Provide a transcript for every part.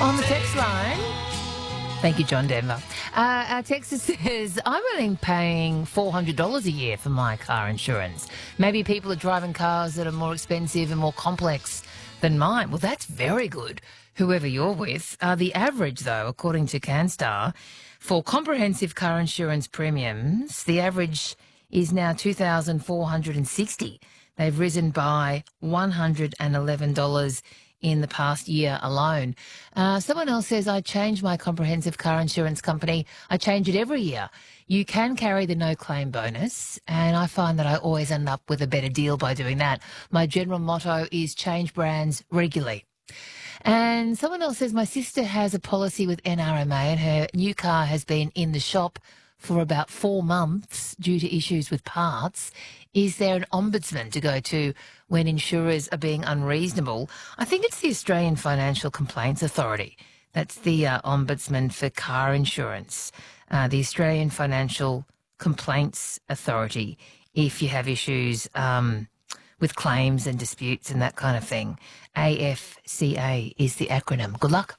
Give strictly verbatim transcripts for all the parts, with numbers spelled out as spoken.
On the text line, thank you, John Denver. Uh, our texter says, I'm only paying four hundred dollars a year for my car insurance. Maybe people are driving cars that are more expensive and more complex than mine. Well, that's very good, whoever you're with. Uh, the average, though, according to CanStar, for comprehensive car insurance premiums, the average is now two thousand four hundred sixty dollars. They've risen by one hundred eleven dollars in the past year alone. Uh, someone else says, I change my comprehensive car insurance company. I change it every year. You can carry the no-claim bonus, and I find that I always end up with a better deal by doing that. My general motto is change brands regularly. And someone else says, my sister has a policy with N R M A and her new car has been in the shop for about four months due to issues with parts. Is there an ombudsman to go to when insurers are being unreasonable? I think it's the Australian Financial Complaints Authority. That's the uh, ombudsman for car insurance. Uh, the Australian Financial Complaints Authority, if you have issues um, with claims and disputes and that kind of thing. A F C A is the acronym. Good luck.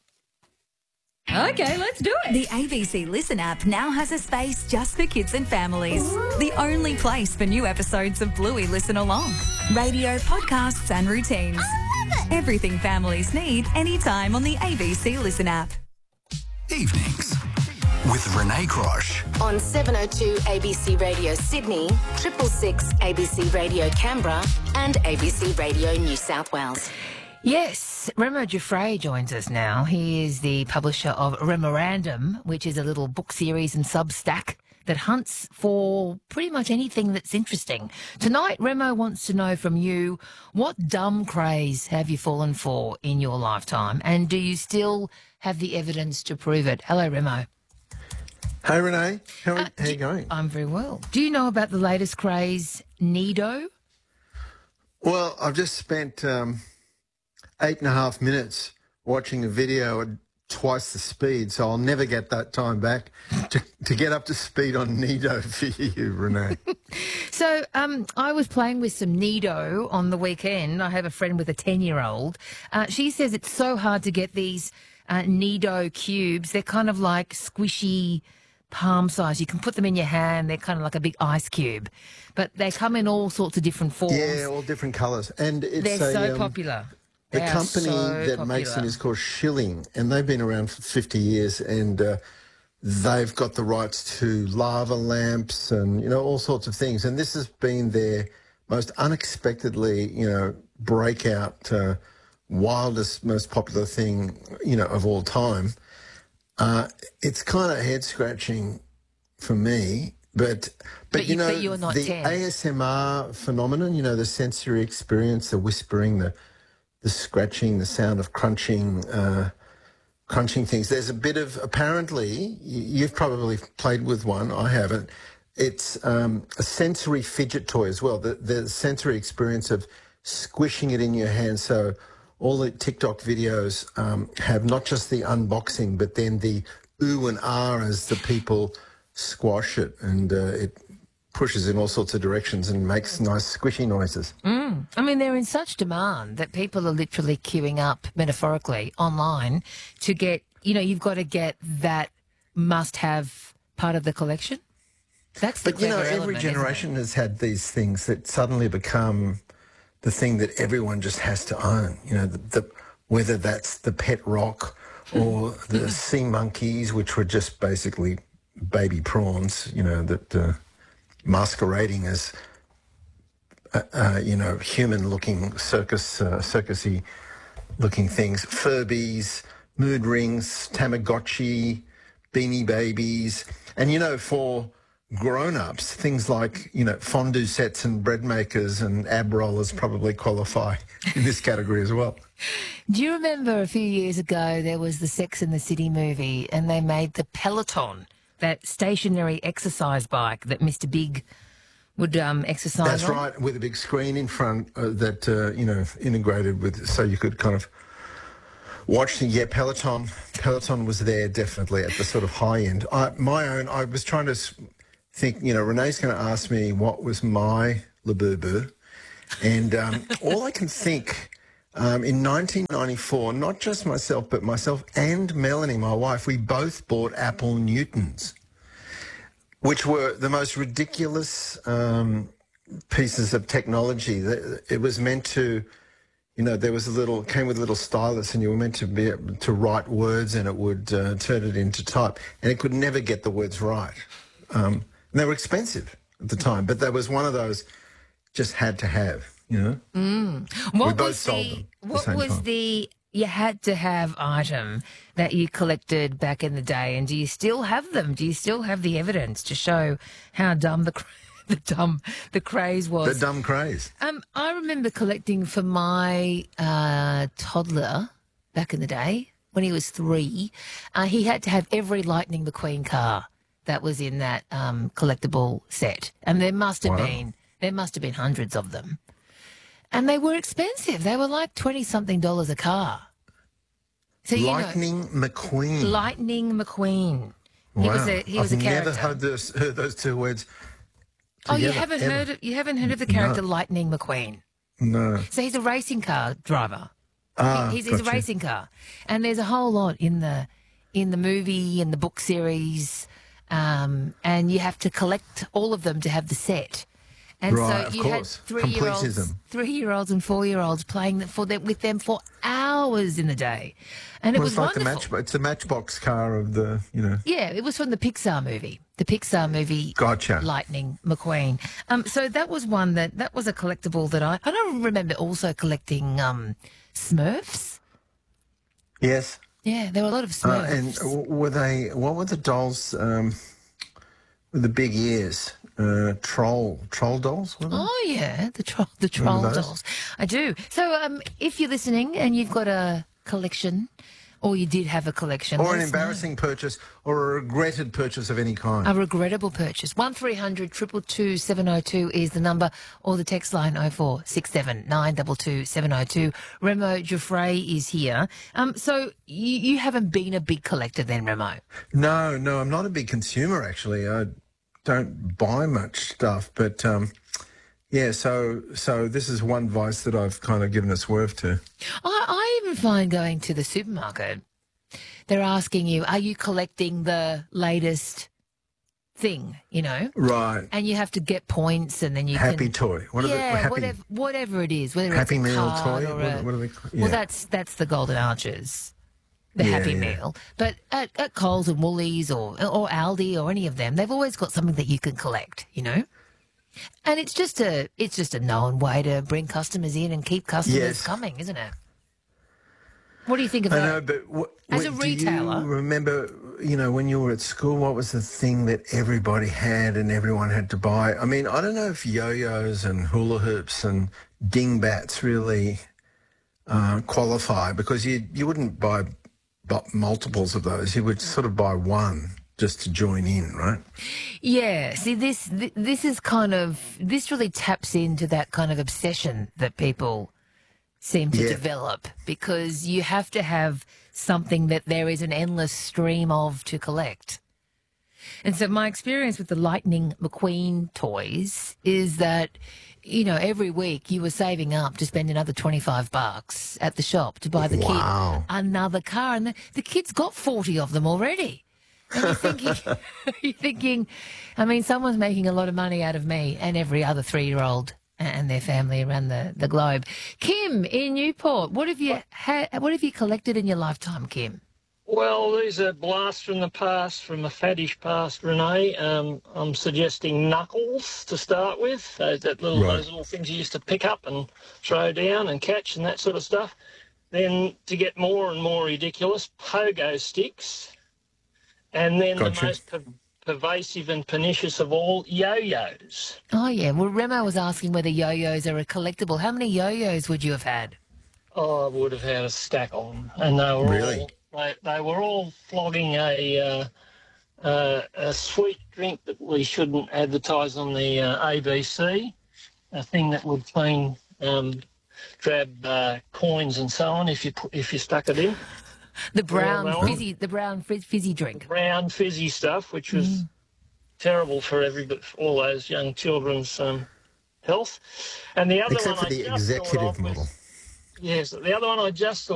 Okay, let's do it. The A B C Listen app now has a space just for kids and families. Ooh. The only place for new episodes of Bluey Listen Along. Radio, podcasts and routines. I love it. Everything families need anytime on the A B C Listen app. Evenings with Renee Crosh. On seven oh two A B C Radio Sydney, triple six A B C Radio Canberra and A B C Radio New South Wales. Yes, Remo Giuffre joins us now. He is the publisher of Remorandum, which is a little book series and Substack that hunts for pretty much anything that's interesting. Tonight, Remo wants to know from you, what dumb craze have you fallen for in your lifetime? And do you still have the evidence to prove it? Hello, Remo. Hey, Renee. How are, Uh, how are you do- going? I'm very well. Do you know about the latest craze, Nido? Well, I've just spent um, eight and a half minutes watching a video at twice the speed, so I'll never get that time back to, to get up to speed on Nido for you, Renee. So um, I was playing with some Nido on the weekend. I have a friend with a ten-year-old. Uh, she says it's so hard to get these uh, Nido cubes. They're kind of like squishy palm size. You can put them in your hand. They're kind of like a big ice cube. But they come in all sorts of different forms. Yeah, all different colours. And it's They're a, so um, popular. The They are company so that makes them popular. is called Schilling, and they've been around for fifty years, and uh, they've got the rights to lava lamps and, you know, all sorts of things. And this has been their most unexpectedly, you know, breakout, uh, wildest, most popular thing, you know, of all time. Uh, it's kind of head-scratching for me, but, but, But you you- know, but you're not the ten. A S M R phenomenon, you know, the sensory experience, the whispering, the the scratching, the sound of crunching, uh, crunching things. There's a bit of, apparently, y- you've probably played with one, I haven't. It's um, a sensory fidget toy as well, the, the sensory experience of squishing it in your hand. So all the TikTok videos um, have not just the unboxing, but then the ooh and ah as the people squash it, and uh, it pushes in all sorts of directions and makes nice squishy noises. Mm. I mean, they're in such demand that people are literally queuing up, metaphorically, online to get, you know, you've got to get that must-have part of the collection. That's the But, you know, clever every element, isn't it? generation has had these things that suddenly become the thing that everyone just has to own. You know, the, the, whether that's the pet rock or the sea monkeys, which were just basically baby prawns, you know, that uh, masquerading as, uh, uh, you know, human-looking circus, uh, circusy-looking things. Furbies, mood rings, Tamagotchi, Beanie Babies. And, you know, for grown-ups, things like, you know, fondue sets and bread makers and ab rollers probably qualify in this category as well. Do you remember a few years ago there was the Sex and the City movie and they made the Peloton, that stationary exercise bike that Mister Big would um, exercise That's on? right, with a big screen in front uh, that, uh, you know, integrated with, so you could kind of watch the, yeah, Peloton. Peloton was there definitely at the sort of high end. I, my own, I was trying to s- think, you know, Renee's going to ask me what was my Labubu, and um, all I can think Um, in nineteen ninety-four, not just myself, but myself and Melanie, my wife, we both bought Apple Newtons, which were the most ridiculous um, pieces of technology. It was meant to, you know, there was a little, came with a little stylus, and you were meant to be able to write words, and it would uh, turn it into type, and it could never get the words right. Um, and they were expensive at the time, but that was one of those just had to have. You know, mm. what we both was sold the, them. What the was time. the you had to have item that you collected back in the day, and do you still have them? Do you still have the evidence to show how dumb the the dumb the craze was? The dumb craze. Um, I remember collecting for my uh, toddler back in the day when he was three. Uh, he had to have every Lightning McQueen car that was in that um, collectible set, and there must have Wow. been there must have been hundreds of them. And they were expensive. They were like twenty-something dollars a car. So, you Lightning know, McQueen. Lightning McQueen. He Wow. was a he was I've a character. never heard those, heard those two words oh, you together, haven't ever. heard of, you haven't heard of the character No. Lightning McQueen? No. So he's a racing car driver. Ah, He- he's, he's a gotcha. racing car, and there's a whole lot in the in the movie and the book series, um, and you have to collect all of them to have the set. And Right, so of you course. had three-year-olds, Completism. three-year-olds and four-year-olds playing the, for them, with them for hours in the day, and it Well, was it's like the wonderful. match. It's the Matchbox car of the, you know. Yeah, it was from the Pixar movie, the Pixar movie. Gotcha. Lightning McQueen. Um, so that was one that that was a collectible that I I don't remember also collecting um, Smurfs. Yes. Yeah, there were a lot of Uh, Smurfs. and w- were they? What were the dolls um, with the big ears? Uh, troll, troll dolls. Were they? Oh yeah, the troll, the troll Remember those? dolls. I do. So um, if you're listening and you've got a collection, or you did have a collection, Or let an us know. embarrassing purchase, or a regretted purchase of any kind. A regrettable purchase. One three hundred two two two seven oh two is the number, or the text line oh four six seven nine two two seven oh two. Remo Giuffre is here. Um, so you, you haven't been a big collector then, Remo? No, no, I'm not a big consumer, actually. I don't buy much stuff, but um, yeah, so so this is one vice that I've kind of given a swerve to. I, I even find going to the supermarket, they're asking you, are you collecting the latest thing, you know? Right. And you have to get points, and then you Happy can... toy. What are the yeah, happy, whatever, whatever it is, whether Happy it's a Meal card toy? or What- a, what are they ca- yeah. Well, that's that's the Golden Arches, the Yeah, Happy yeah. Meal. But at, at Coles and Woolies or or Aldi or any of them, they've always got something that you can collect, you know. And it's just a it's just a known way to bring customers in and keep customers Yes. coming, isn't it? What do you think of I that? know, but what, As a what- retailer- do you remember, you know, when you were at school, what was the thing that everybody had and everyone had to buy? I mean, I don't know if yo-yos and hula hoops and dingbats really uh, qualify, because you you wouldn't buy bu- multiples of those. You would sort of buy one just to join in, right? Yeah, see, this th- this is kind of this really taps into that kind of obsession that people seem to Yeah. develop, because you have to have something that there is an endless stream of to collect. And so my experience with the Lightning McQueen toys is that, you know, every week you were saving up to spend another twenty-five bucks at the shop to buy the Wow. kid another car, and the, the kid's got forty of them already. And you're thinking, you're thinking, I mean, someone's making a lot of money out of me and every other three-year-old and their family around the, the globe. Kim in Newport, what have you ha- what have you collected in your lifetime, Kim? Well, these are blasts from the past, from a faddish past, Renee. Um, I'm suggesting knuckles to start with. Those, that little, Right. those little things you used to pick up and throw down and catch and that sort of stuff. Then, to get more and more ridiculous, pogo sticks. And then Gotcha. the most per- pervasive and pernicious of all, yo-yos. Oh, yeah. Well, Remo was asking whether yo-yos are a collectible. How many yo-yos would you have had? Oh, I would have had a stack of them. And they were Really? all, they, they were all flogging a... Uh, Uh, a sweet drink that we shouldn't advertise on the uh, A B C, a thing that would clean um, drab uh, coins and so on if you put, if you stuck it in. The brown well, fizzy, the brown fizz, fizzy drink. Brown fizzy stuff, which was terrible for every for all those young children's um, health. And the other Except one for I the just thought executive of was- model. yes. The other one I just